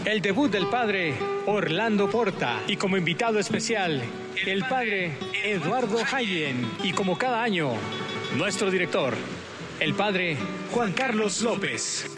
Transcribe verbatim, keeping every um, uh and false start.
el debut del padre Orlando Porta y como invitado especial el padre Eduardo Hayen y como cada año nuestro director, el padre Juan Carlos López.